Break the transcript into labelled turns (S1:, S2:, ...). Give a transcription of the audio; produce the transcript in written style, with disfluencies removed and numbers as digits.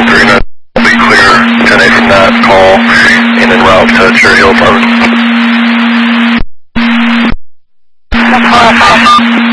S1: 39 will be clear 10-8 from that call and en route to Cherry Hill Apartment.